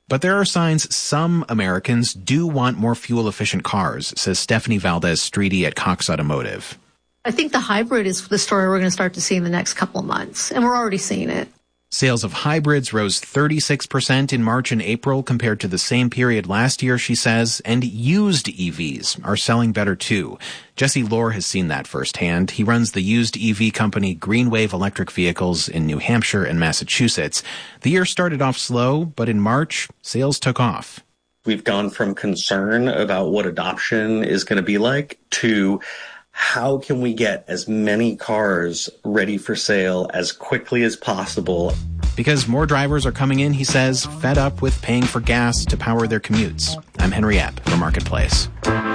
But there are signs some Americans do want more fuel-efficient cars, says Stephanie Valdez-Streety at Cox Automotive. I think the hybrid is the story we're going to start to see in the next couple of months, and we're already seeing it. Sales of hybrids rose 36% in March and April compared to the same period last year, she says, and used EVs are selling better too. Jesse Lohr has seen that firsthand. He runs the used EV company Greenwave Electric Vehicles in New Hampshire and Massachusetts. The year started off slow, but in March, sales took off. We've gone from concern about what adoption is going to be like to how can we get as many cars ready for sale as quickly as possible? Because more drivers are coming in, he says, fed up with paying for gas to power their commutes. I'm Henry Epp for Marketplace.